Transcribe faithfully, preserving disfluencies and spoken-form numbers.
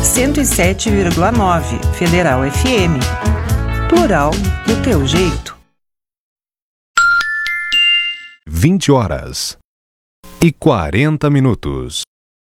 cento e sete vírgula nove Federal F M. Plural do teu jeito. vinte horas e quarenta minutos.